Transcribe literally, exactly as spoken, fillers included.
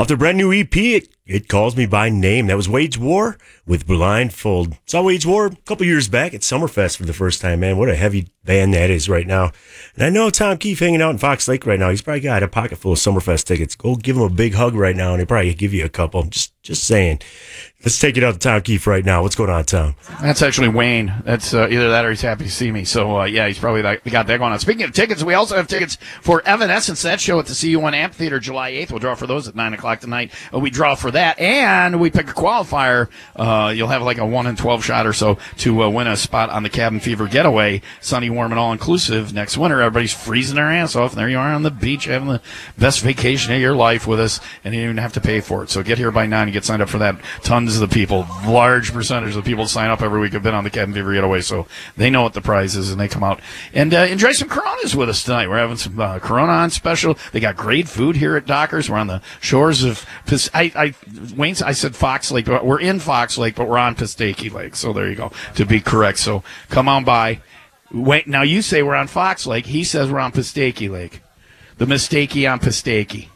Off their brand new E P, it, it Calls Me By Name. That was Wage War with Blindfold. Saw Wage War a couple years back at Summerfest for the first time, man. What a heavy band that is right now. And I know Tom Keefe hanging out in Fox Lake right now. He's probably got a pocket full of Summerfest tickets. Go give him a big hug right now, and he'll probably give you a couple. Just just saying. Let's take it out to Tom Keefe right now. What's going on, Tom? That's actually Wayne. That's uh, either that or he's happy to see me. So, uh, yeah, he's probably like, got that going on. Speaking of tickets, we also have tickets for Evanescence, that show at the C U one Amphitheater July eighth. We'll draw for those at nine o'clock tonight. Uh, we draw for that, and we pick a qualifier. Uh, you'll have like a one in twelve shot or so to uh, win a spot on the Cabin Fever Getaway, sunny, warm, and all-inclusive next winter. Everybody's freezing their ass off, and there you are on the beach having the best vacation of your life with us, and you don't even have to pay for it. So get here by nine and get signed up for that. Tons of the people, large percentage of the people that sign up every week have been on the Cabin Fever Getaway, so they know what the prize is, and they come out and uh, enjoy some Coronas with us tonight. We're having some uh, Corona on special. They got great food here at Dockers. We're on the shores of I, I Wayne. I said Fox Lake, but we're in Fox Lake, but we're on Pistake Lake. So there you go, to be correct. So come on by. Wait, now you say we're on Fox Lake. He says we're on Pistake Lake. The mistakey on Pistake.